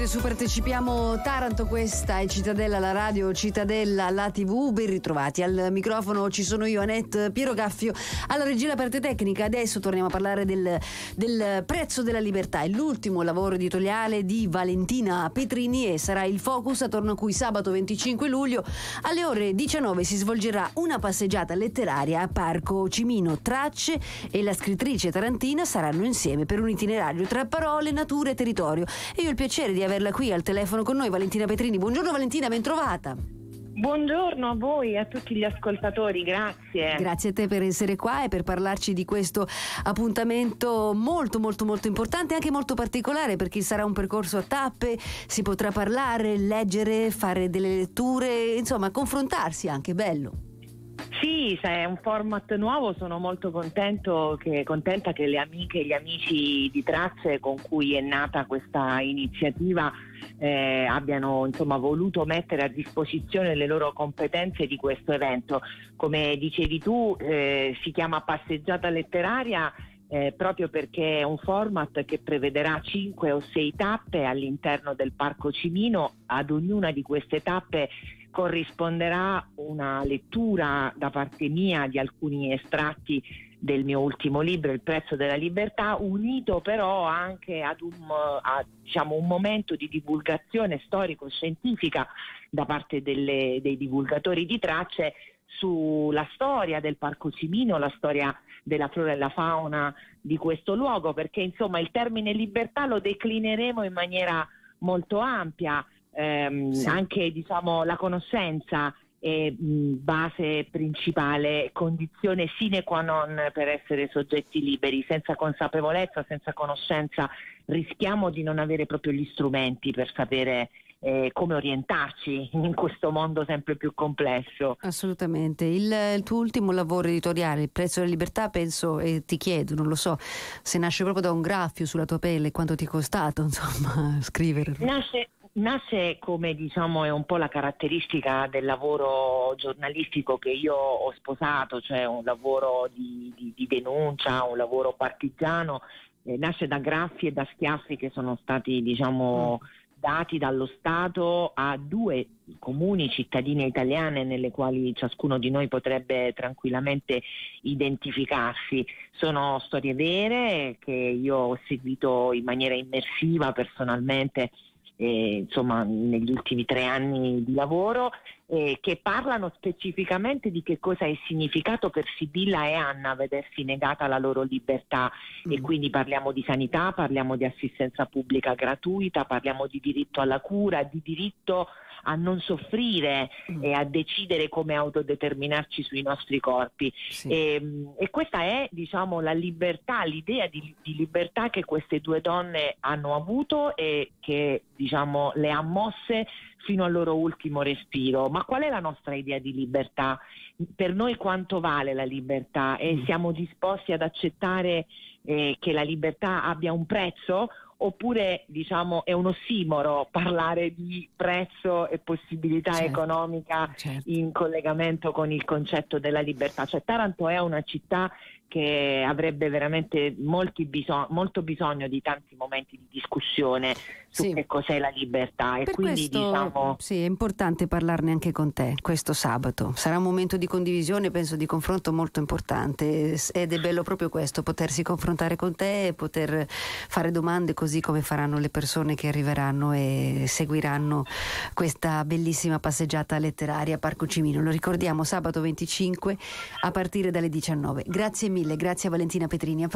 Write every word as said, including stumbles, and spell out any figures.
Su Partecipiamo Taranto, questa è Cittadella, la radio, Cittadella, la tivù. Ben ritrovati. Al microfono ci sono io, Annette Piero Gaffio, alla regia la parte tecnica. Adesso torniamo a parlare del, del prezzo della libertà. È l'ultimo lavoro editoriale di Valentina Petrini e sarà il focus attorno a cui sabato venticinque luglio alle ore diciannove si svolgerà una passeggiata letteraria a Parco Cimino. Tracce e la scrittrice tarantina saranno insieme per un itinerario tra parole, natura e territorio. E io ho il piacere di averla qui al telefono con noi, Valentina Petrini. Buongiorno Valentina, ben trovata. Buongiorno a voi e a tutti gli ascoltatori, grazie. Grazie a te per essere qua e per parlarci di questo appuntamento molto molto molto importante e anche molto particolare, perché sarà un percorso a tappe, si potrà parlare, leggere, fare delle letture, insomma confrontarsi anche, bello. Sì, è un format nuovo, sono molto contento che, contenta che le amiche e gli amici di Tracce con cui è nata questa iniziativa eh, abbiano insomma voluto mettere a disposizione le loro competenze di questo evento. Come dicevi tu, eh, si chiama Passeggiata Letteraria eh, proprio perché è un format che prevederà cinque o sei tappe all'interno del Parco Cimino. Ad ognuna di queste tappe corrisponderà una lettura da parte mia di alcuni estratti del mio ultimo libro, Il prezzo della libertà, unito però anche ad un, a, diciamo, un momento di divulgazione storico-scientifica da parte delle, dei divulgatori di Tracce sulla storia del Parco Cimino, la storia della flora e la fauna di questo luogo, perché insomma il termine libertà lo declineremo in maniera molto ampia. Ehm, sì. Anche diciamo la conoscenza è mh, base principale, condizione sine qua non per essere soggetti liberi. Senza consapevolezza, senza conoscenza rischiamo di non avere proprio gli strumenti per sapere eh, come orientarci in questo mondo sempre più complesso. Assolutamente. Il, il tuo ultimo lavoro editoriale, Il prezzo della libertà, penso, e ti chiedo, non lo so, se nasce proprio da un graffio sulla tua pelle, quanto ti è costato insomma scriverlo? Nasce Nasce come diciamo è un po' la caratteristica del lavoro giornalistico che io ho sposato, cioè un lavoro di, di, di denuncia, un lavoro partigiano, eh, nasce da graffi e da schiaffi che sono stati diciamo mm. dati dallo Stato a due comuni cittadine italiane nelle quali ciascuno di noi potrebbe tranquillamente identificarsi. Sono storie vere che io ho seguito in maniera immersiva personalmente Eh, insomma negli ultimi tre anni di lavoro, eh, che parlano specificamente di che cosa è significato per Sibilla e Anna vedersi negata la loro libertà. Mm. E quindi parliamo di sanità, parliamo di assistenza pubblica gratuita, parliamo di diritto alla cura, di diritto a non soffrire mm. e a decidere come autodeterminarci sui nostri corpi. Sì. E, e questa è diciamo la libertà, l'idea di, di libertà che queste due donne hanno avuto e che diciamo le ha mosse fino al loro ultimo respiro. Ma qual è la nostra idea di libertà? Per noi quanto vale la libertà? E mm. siamo disposti ad accettare eh, che la libertà abbia un prezzo? Oppure diciamo è un ossimoro parlare di prezzo e possibilità certo, economica certo. in collegamento con il concetto della libertà. Cioè Taranto è una città che avrebbe veramente molti biso- molto bisogno di tanti momenti di discussione su sì. che cos'è la libertà. E per quindi questo, diciamo sì, è importante parlarne anche con te questo sabato. Sarà un momento di condivisione, penso di confronto molto importante, ed è bello proprio questo, potersi confrontare con te e poter fare domande così come faranno le persone che arriveranno e seguiranno questa bellissima passeggiata letteraria a Parco Cimino. Lo ricordiamo, sabato venticinque a partire dalle diciannove. Grazie mille, grazie a Valentina Petrini.